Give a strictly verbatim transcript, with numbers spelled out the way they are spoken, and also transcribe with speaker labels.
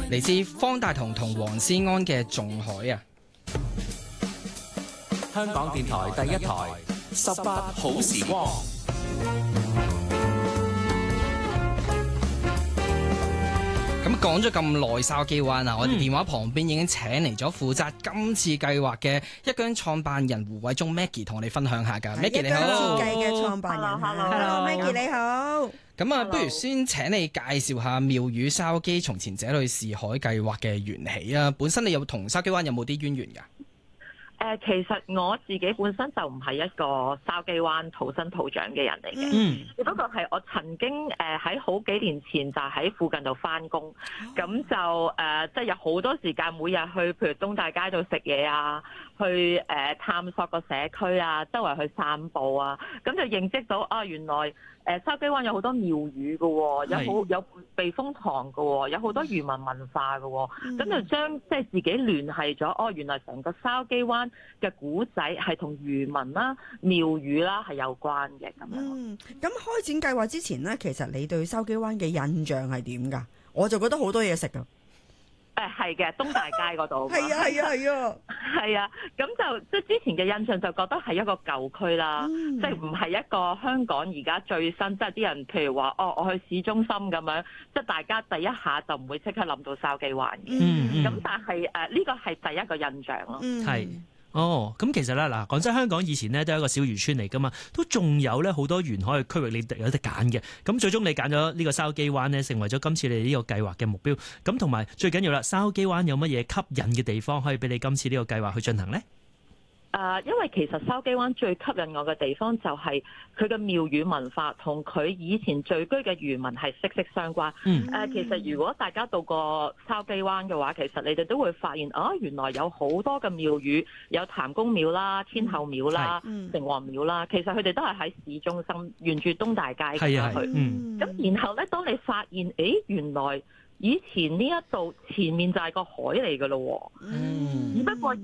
Speaker 1: 嚟自方大同同黃思安嘅《仲海》啊。
Speaker 2: 香港電台第一台十八好時光。
Speaker 1: 咁講咗咁耐筲箕灣啊，我哋電話旁邊已經請嚟咗負責今次計劃嘅一薑創辦人胡偉忠 Maggie 同我哋分享下㗎。Maggie 你好，
Speaker 3: 設計嘅創辦人
Speaker 4: ，Hello
Speaker 3: Maggie 你好。
Speaker 1: 咁啊，不如先請你介紹下妙語筲箕從前這裏是海計劃嘅緣起啊。本身你有同筲箕灣有冇啲淵源㗎？
Speaker 4: 誒、呃，其實我自己本身就唔係一個筲箕灣土生土長嘅人嚟嘅，
Speaker 1: 嗯，
Speaker 4: 只不過係我曾經誒喺、呃、好幾年前就喺附近度返工，咁、哦、就誒即係有好多時間每日去，譬如東大街度食嘢啊，去誒、呃、探索個社區啊，周圍去散步啊，咁就認識到啊原來誒筲箕灣有好多廟宇嘅喎，有好有避風塘嘅喎，有好多漁民文化嘅喎，咁、嗯、就將即係自己聯繫咗，哦原來成個筲箕灣嘅古仔係同漁民啦、廟宇啦係有關嘅咁樣。
Speaker 3: 嗯，咁開展計劃之前呢，其實你對筲箕灣嘅印象係點㗎？我就覺得好多嘢食㗎。
Speaker 4: 誒係嘅，東大街嗰度。
Speaker 3: 係啊係啊係啊。
Speaker 4: 係啊，咁就即係之前嘅印象就覺得係一個舊區啦，嗯、即係唔係一個香港而家最新，即係啲人譬如話哦，我去市中心咁樣，即係大家第一下就唔會即刻諗到筲箕灣嘅。嗯，咁但係誒呢個係第一個印象咯。
Speaker 3: 嗯，
Speaker 5: 係。哦，咁其實咧嗱，講真，香港以前咧都係一個小漁村嚟噶嘛，都仲有咧好多沿海嘅區域你有得揀嘅。咁最終你揀咗呢個筲箕灣呢，成為咗今次你呢個計劃嘅目標。咁同埋最緊要啦，筲箕灣有乜嘢吸引嘅地方可以俾你今次呢個計劃去進行呢？
Speaker 4: 誒、呃，因為其實筲箕灣最吸引我嘅地方就係佢嘅廟宇文化同佢以前聚居嘅漁民係息息相關。嗯。誒、呃，其實如果大家到過筲箕灣嘅話，其實你哋都會發現，啊，原來有好多嘅廟宇，有譚公廟啦、天后廟啦、城隍廟啦，其實佢哋都係喺市中心，沿住東大街咁樣去。嗯。咁然後咧，當你發現，誒，原來以前呢一度前面就係個海嚟㗎咯喎。嗯。只不過